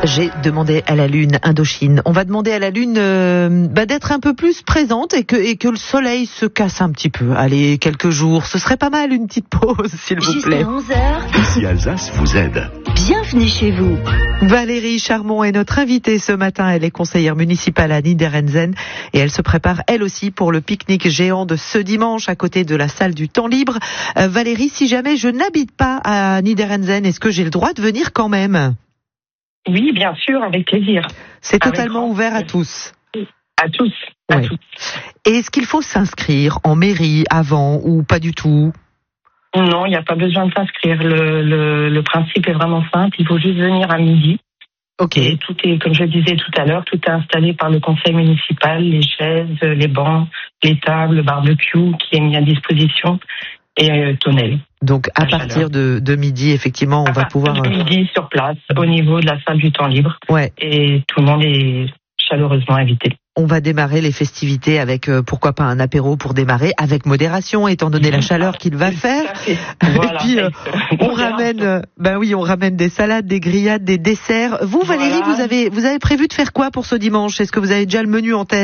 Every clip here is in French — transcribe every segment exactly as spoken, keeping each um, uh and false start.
J'ai demandé à la Lune, Indochine. On va demander à la Lune euh, bah, d'être un peu plus présente et que, et que le soleil se casse un petit peu. Allez, quelques jours. Ce serait pas mal une petite pause, s'il vous plaît. Jusqu'à onze heures. Ici Alsace vous aide. Bienvenue chez vous. Valérie Charmont est notre invitée ce matin. Elle est conseillère municipale à Niederenzen et elle se prépare elle aussi pour le pique-nique géant de ce dimanche à côté de la salle du temps libre. Euh, Valérie, si jamais je n'habite pas à Niederenzen, est-ce que j'ai le droit de venir quand même ? Oui, bien sûr, avec plaisir. C'est Avec totalement grand ouvert à plaisir. tous. À tous, à Ouais. tous. Et est-ce qu'il faut s'inscrire en mairie avant ou pas du tout ? Non, il n'y a pas besoin de s'inscrire. Le, le, le principe est vraiment simple. Il faut juste venir à midi. Ok. Et tout est, comme je le disais tout à l'heure, tout est installé par le conseil municipal, les chaises, les bancs, les tables, le barbecue qui est mis à disposition et euh, tonnelle. Donc à La partir de, de midi, effectivement, on À va partir pouvoir. de midi sur place, au niveau de la salle du temps libre. Ouais. Et tout le monde est chaleureusement invité. On va démarrer les festivités avec euh, pourquoi pas un apéro pour démarrer avec modération, étant donné la chaleur qu'il va faire. Tout à fait. Et Voilà. puis euh, on Modération. ramène, euh, ben oui, on ramène des salades, des grillades, des desserts. Vous, Valérie, Voilà. vous avez vous avez prévu de faire quoi pour ce dimanche ? Est-ce que vous avez déjà le menu en tête ?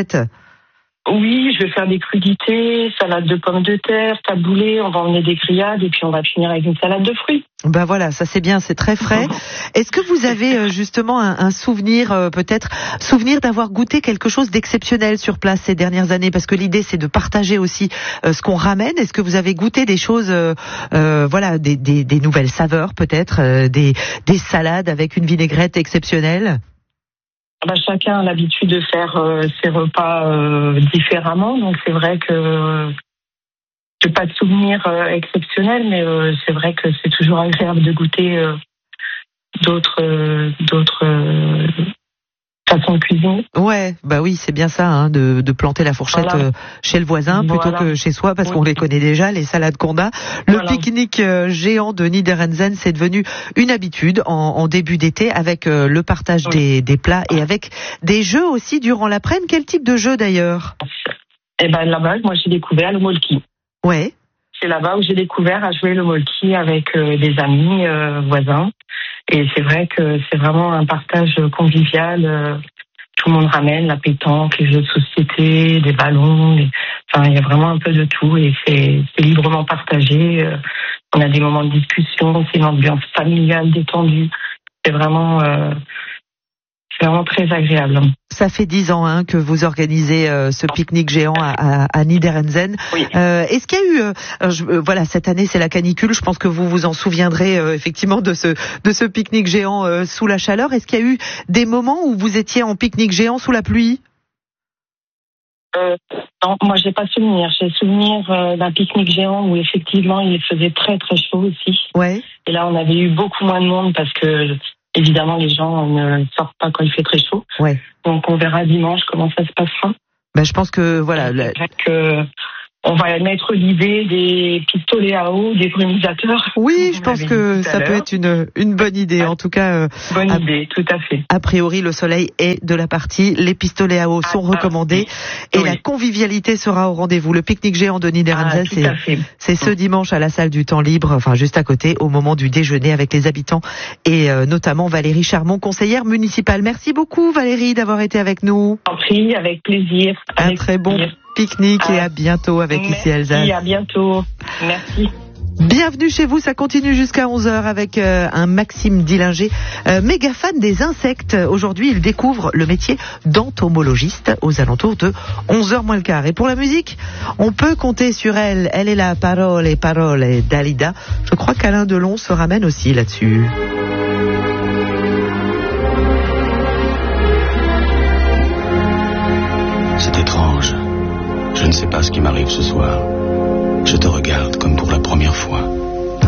Oui, je vais faire des crudités, salade de pommes de terre, taboulé, on va emmener des grillades et puis on va finir avec une salade de fruits. Ben voilà, ça c'est bien, c'est très frais. Est-ce que vous avez euh, justement un, un souvenir, euh, peut-être, souvenir d'avoir goûté quelque chose d'exceptionnel sur place ces dernières années ? Parce que l'idée c'est de partager aussi euh, ce qu'on ramène. Est-ce que vous avez goûté des choses, euh, euh, voilà, des, des, des nouvelles saveurs peut-être, euh, des, des salades avec une vinaigrette exceptionnelle ? Ah bah, chacun a l'habitude de faire euh, ses repas euh, différemment, donc c'est vrai que euh, j'ai pas de souvenirs euh, exceptionnels, mais euh, c'est vrai que c'est toujours agréable de goûter euh, d'autres euh, d'autres euh, façons de cuisiner. Ouais, bah oui, c'est bien ça, hein, de, de planter la fourchette Voilà. euh, chez le voisin plutôt Voilà. que chez soi, parce Oui. qu'on les connaît déjà, les salades qu'on a. Le Voilà. pique-nique euh, géant de Niederenzen, c'est devenu une habitude en, en début d'été, avec euh, le partage Oui. des, des plats et avec des jeux aussi durant l'après-midi. Quel type de jeu d'ailleurs ? Et ben là-bas, moi j'ai découvert le molki. Ouais. C'est là-bas où j'ai découvert à jouer le molki avec euh, des amis euh, voisins. Et c'est vrai que c'est vraiment un partage convivial. euh, Tout le monde ramène la pétanque, les jeux de société, des ballons. des- Enfin, il y a vraiment un peu de tout et c'est c'est librement partagé. euh, On a des moments de discussion, c'est une ambiance familiale détendue. C'est vraiment, euh, c'est vraiment très agréable. Ça fait dix ans hein, que vous organisez euh, ce pique-nique géant à, à, à Niederenzen. Oui. Euh, est-ce qu'il y a eu, euh, je, euh, voilà, cette année c'est la canicule. Je pense que vous vous en souviendrez euh, effectivement de ce de ce pique-nique géant euh, sous la chaleur. Est-ce qu'il y a eu des moments où vous étiez en pique-nique géant sous la pluie ? Euh, non, moi j'ai pas souvenir. J'ai souvenir euh, d'un pique-nique géant où effectivement il faisait très très chaud aussi. Ouais. Et là on avait eu beaucoup moins de monde parce que évidemment les gens ne sortent pas quand il fait très chaud. Ouais. Donc on verra dimanche comment ça se passera. Ben je pense que voilà. la- C'est vrai que on va mettre l'idée des pistolets à eau, des brumisateurs. Oui, Vous je pense m'avez que dit tout à ça peut l'heure. être une une bonne idée. En tout cas. Euh, Bonne Ah. idée, tout à fait. A priori, le soleil est de la partie. Les pistolets à eau sont Ah, recommandés oui. et Oui. la convivialité sera au rendez-vous. Le pique-nique géant de Niederenzen, Ah, tout c'est à fait. c'est ce dimanche à la salle du temps libre, enfin juste à côté, au moment du déjeuner avec les habitants et euh, notamment Valérie Charmont, conseillère municipale. Merci beaucoup Valérie d'avoir été avec nous. En prie, avec plaisir. Un Avec très bon plaisir. pique-nique et Ah. à bientôt avec Ici Merci, Alsace. à bientôt. Merci. Bienvenue chez vous, ça continue jusqu'à onze heures avec euh, un Maxime Dillinger, euh, méga fan des insectes. Aujourd'hui, il découvre le métier d'entomologiste aux alentours de onze heures moins le quart. Et pour la musique, on peut compter sur elle. Elle est la parole et parole et Dalida. Je crois qu'Alain Delon se ramène aussi là-dessus. C'est étrange. Je ne sais pas ce qui m'arrive ce soir. Je te regarde comme pour la première fois.